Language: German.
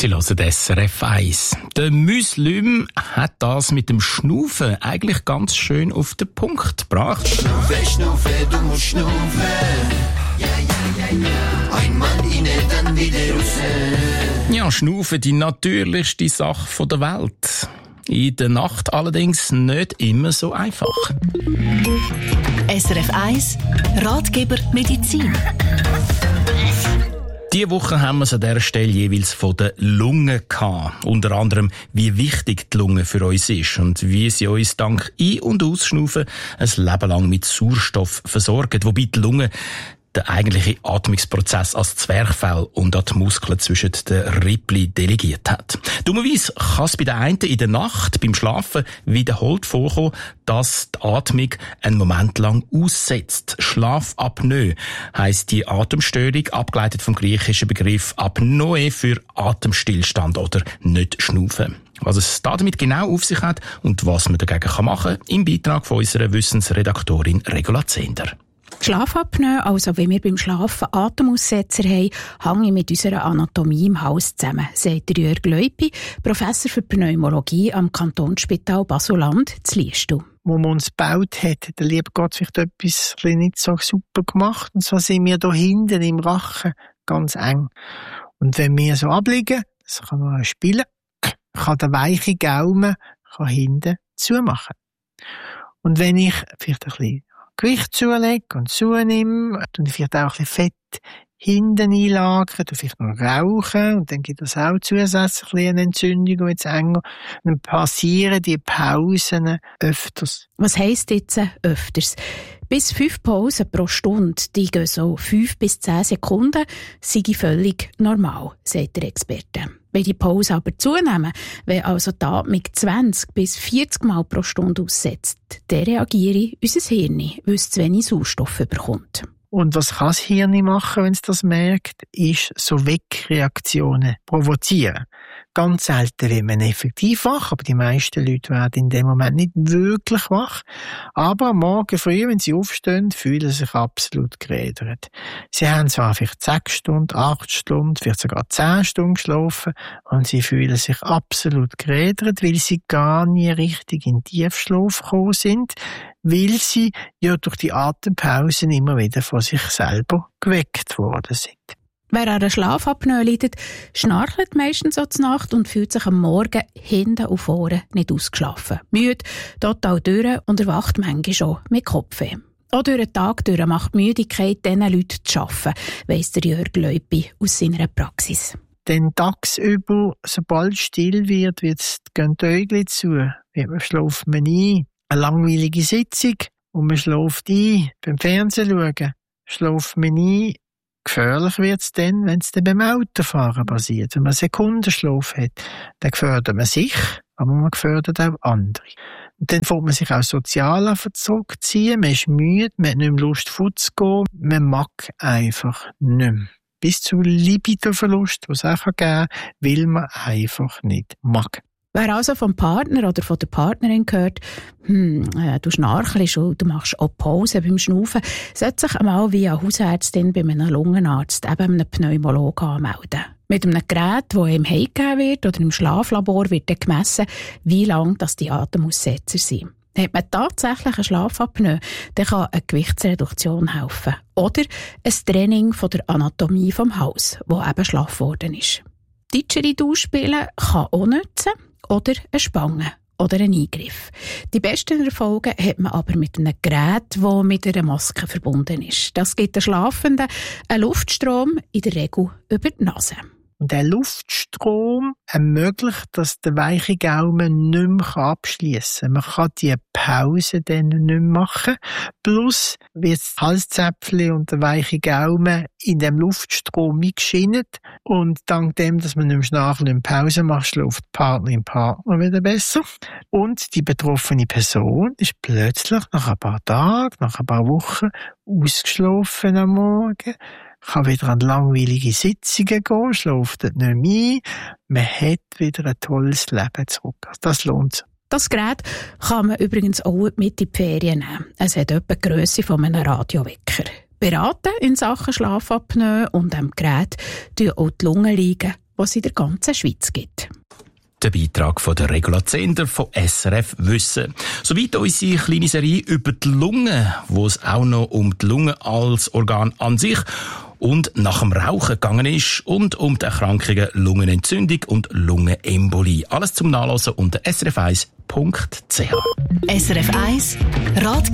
Sie hören SRF 1. Der Muslim hat das mit dem Schnaufen eigentlich ganz schön auf den Punkt gebracht. Schnaufe, Schnaufe, du musst schnaufen. Ja, ja, ja, ja. Einmal rein, dann wieder raus. Ja, Schnaufen, die natürlichste Sache der Welt. In der Nacht allerdings nicht immer so einfach. SRF 1 Ratgeber Medizin. Diese Woche haben wir es an dieser Stelle jeweils von den Lungen gehabt. Unter anderem, wie wichtig die Lunge für uns ist und wie sie uns dank Ein- und Ausschnaufen ein Leben lang mit Sauerstoff versorgen. Wobei die Lunge den eigentlichen Atmungsprozess als Zwerchfell und an die Muskeln zwischen den Rippli delegiert hat. Dummerweise kann es bei den einen in der Nacht beim Schlafen wiederholt vorkommen, dass die Atmung einen Moment lang aussetzt. Schlafapnoe heisst die Atemstörung, abgeleitet vom griechischen Begriff Apnoe für Atemstillstand oder nicht schnaufen. Was es damit genau auf sich hat und was man dagegen machen kann, im Beitrag von unserer Wissensredaktorin Regula Zehnder. Schlafapnoe, also wenn wir beim Schlafen Atemaussetzer haben, hängt mit unserer Anatomie im Hals zusammen, sagt Jörg Leupi, Professor für Pneumologie am Kantonsspital Basel-Land zu Liestal. Wo man uns gebaut hat, der liebe Gott vielleicht etwas nicht so super gemacht. Und so sind wir da hinten im Rachen ganz eng. Und wenn wir so abliegen, das kann man spielen, kann der weiche Gaumen hinten zumachen. Und wenn ich vielleicht ein bisschen Gewicht zulege und zunehme, und vielleicht auch ein bisschen Fett hinten einlagern, vielleicht noch rauchen, und dann gibt es auch zusätzlich eine Entzündung, die jetzt enger, dann passieren die Pausen öfters. Was heisst jetzt öfters? Bis 5 Pausen pro Stunde, die gehen so 5 bis 10 Sekunden, sei völlig normal, sagt der Experte. Wenn die Pausen aber zunehmen, wenn also die Atmung 20 bis 40 Mal pro Stunde aussetzt, dann reagiere unser Hirn, weil es zu wenig Sauerstoff bekommt. Und was kann das Hirn machen, wenn es das merkt, ist so Weckreaktionen provozieren. Ganz selten wird man effektiv wach, aber die meisten Leute werden in dem Moment nicht wirklich wach. Aber am Morgen früh, wenn sie aufstehen, fühlen sie sich absolut gerädert. Sie haben zwar vielleicht 6 Stunden, 8 Stunden, vielleicht sogar 10 Stunden geschlafen und sie fühlen sich absolut gerädert, weil sie gar nie richtig in Tiefschlaf gekommen sind, weil sie ja durch die Atempausen immer wieder von sich selber geweckt worden sind. Wer an einer Schlafapnoe leidet, schnarcht meistens so zur Nacht und fühlt sich am Morgen hinten und vorne nicht ausgeschlafen. Müde, total durch und erwacht manchmal schon mit Kopfweh. Auch durch den Tag durch macht die Müdigkeit diesen Leuten zu arbeiten, weiss der Jörg Leupi aus seiner Praxis. Denn tagsüber, sobald es still wird, gehen die Äugel zu, schläft man ein. Eine langweilige Sitzung und man schläft ein. Beim Fernsehen schauen schläft man ein. Gefährlich wird es dann, wenn es dann beim Autofahren passiert. Wenn man Sekundenschlaf hat, dann gefährdet man sich, aber man gefährdet auch andere. Und dann fängt man sich auch sozial zurückziehen, man ist müde, man hat nicht mehr Lust fortzugehen, man mag einfach nicht mehr. Bis zu Libidoverlust, was es auch geben kann, weil man einfach nicht mag. Wer also vom Partner oder von der Partnerin hört, du schnarchelst und du machst auch Pause beim Schnaufen, sollte sich einmal via Hausärztin bei einem Lungenarzt, eben einem Pneumologen, anmelden. Mit einem Gerät, das ihm heimgegeben wird oder im Schlaflabor wird dann gemessen, wie lang die Atemaussetzer sind. Hat man tatsächlich eine Schlafapnoe, dann kann eine Gewichtsreduktion helfen. Oder ein Training von der Anatomie vom Hals, wo eben schlaff worden ist. Didgeridoo-Spielen kann auch nützen. Oder eine Spange oder ein Eingriff. Die besten Erfolge hat man aber mit einem Gerät, das mit einer Maske verbunden ist. Das gibt den Schlafenden einen Luftstrom, in der Regel über die Nase. Und der Luftstrom ermöglicht, dass der weiche Gaumen nicht mehr abschliessen kann. Man kann die Pause dann nicht mehr machen. Plus wird das Halszäpfchen und der weiche Gaumen in dem Luftstrom mitgeschinnt. Und dank dem, dass man nicht mehr schnarcht und Pause macht, schläft die Partnerin Partner wieder besser. Und die betroffene Person ist plötzlich nach ein paar Tagen, nach ein paar Wochen ausgeschlafen am Morgen. Kann wieder an langweilige Sitzungen gehen, schläft nicht mehr ein. Man hat wieder ein tolles Leben zurück. Also das lohnt sich. Das Gerät kann man übrigens auch mit in die Ferien nehmen. Es hat etwa die Grösse von einem Radiowecker. Beraten in Sachen Schlafapnoe und am Gerät tun auch die Lungenliegen, die es in der ganzen Schweiz gibt. Der Beitrag von der Regula Zehnder von SRF Wissen. Soweit unsere kleine Serie über die Lunge, wo es auch noch um die Lunge als Organ an sich und nach dem Rauchen gegangen ist und um die Erkrankungen Lungenentzündung und Lungenembolie. Alles zum Nachlesen unter srf1.ch. SRF 1 Ratgeber